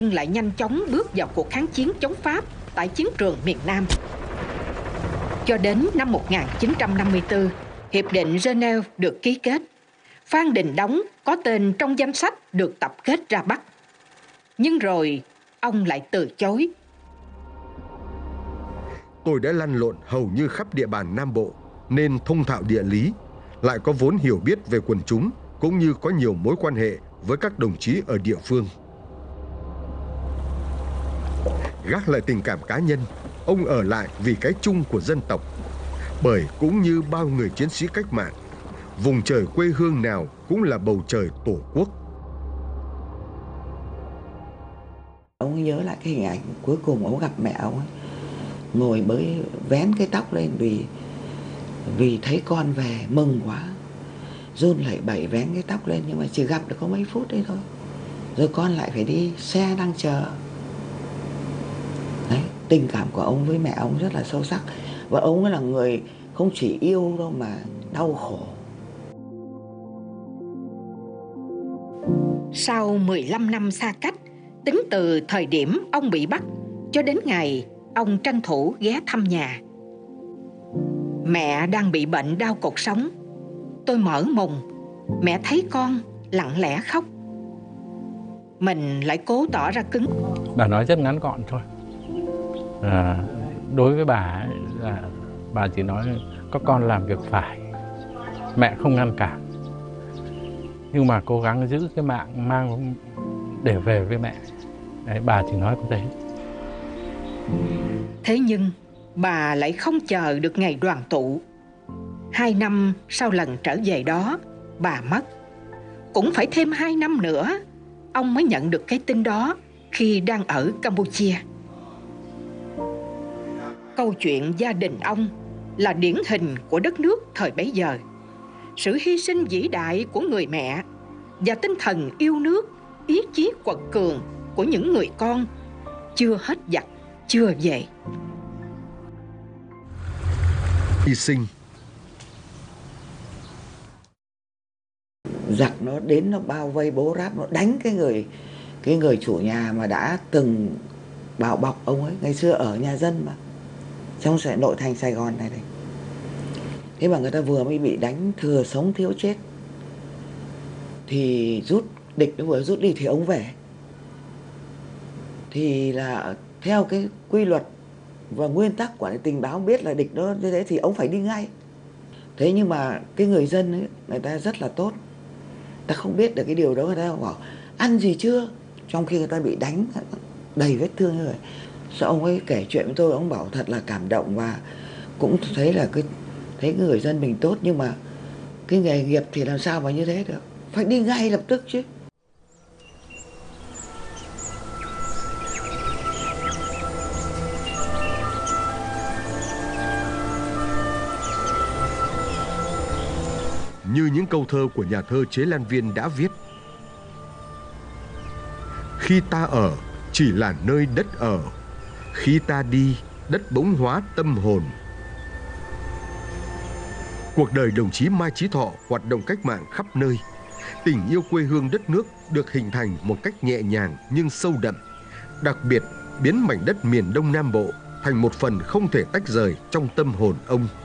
lại nhanh chóng bước vào cuộc kháng chiến chống Pháp tại chiến trường miền Nam. Cho đến năm 1954, Hiệp định Geneva được ký kết. Phan Đình Đống có tên trong danh sách được tập kết ra Bắc. Nhưng rồi ông lại từ chối. Tôi đã lăn lộn hầu như khắp địa bàn Nam Bộ nên thông thạo địa lý, lại có vốn hiểu biết về quần chúng cũng như có nhiều mối quan hệ với các đồng chí ở địa phương. Gác lại tình cảm cá nhân, ông ở lại vì cái chung của dân tộc. Bởi cũng như bao người chiến sĩ cách mạng, vùng trời quê hương nào cũng là bầu trời Tổ quốc. Ông nhớ lại cái hình ảnh cuối cùng ông gặp mẹ ông ấy, ngồi mới vén cái tóc lên vì thấy con về mừng quá, run lẩy bẩy vén cái tóc lên, nhưng mà chỉ gặp được có mấy phút đấy thôi, rồi con lại phải đi, xe đang chờ. Đấy, tình cảm của ông với mẹ ông rất là sâu sắc, và ông ấy là người không chỉ yêu đâu mà đau khổ. Sau 15 năm xa cách, tính từ thời điểm ông bị bắt cho đến ngày ông tranh thủ ghé thăm nhà. Mẹ đang bị bệnh đau cột sống. Tôi mở mùng, mẹ thấy con lặng lẽ khóc. Mình lại cố tỏ ra cứng. Bà nói rất ngắn gọn thôi. Đối với bà là bà chỉ nói có con làm việc phải, mẹ không ngăn cản, nhưng mà cố gắng giữ cái mạng mang để về với mẹ. Đấy, bà chỉ nói có thế. Thế nhưng bà lại không chờ được ngày đoàn tụ. 2 năm sau lần trở về đó, bà mất. Cũng phải thêm 2 năm nữa, ông mới nhận được cái tin đó khi đang ở Campuchia. Câu chuyện gia đình ông là điển hình của đất nước thời bấy giờ. Sự hy sinh vĩ đại của người mẹ và tinh thần yêu nước, ý chí quật cường của những người con chưa hết giặc, chưa về. Hy sinh. Giặc nó đến, nó bao vây bố ráp, nó đánh cái người chủ nhà mà đã từng bảo bọc ông ấy, ngày xưa ở nhà dân mà, trong nội thành Sài Gòn này. Thế mà người ta vừa mới bị đánh thừa sống thiếu chết, thì địch nó vừa rút đi thì ông về. Thì là theo cái quy luật và nguyên tắc của tình báo, biết là địch nó như thế thì ông phải đi ngay. Thế nhưng mà cái người dân ấy, người ta rất là tốt, ta không biết được cái điều đó, người ta bảo ăn gì chưa, trong khi người ta bị đánh đầy vết thương như vậy. Sao ông ấy kể chuyện với tôi, ông bảo thật là cảm động, và cũng thấy là thấy người dân mình tốt, nhưng mà cái nghề nghiệp thì làm sao mà như thế được, phải đi ngay lập tức chứ. Như những câu thơ của nhà thơ Chế Lan Viên đã viết: khi ta ở chỉ là nơi đất ở, khi ta đi đất bỗng hóa tâm hồn. Cuộc đời đồng chí Mai Chí Thọ hoạt động cách mạng khắp nơi. Tình yêu quê hương đất nước được hình thành một cách nhẹ nhàng nhưng sâu đậm, đặc biệt biến mảnh đất miền Đông Nam Bộ thành một phần không thể tách rời trong tâm hồn ông.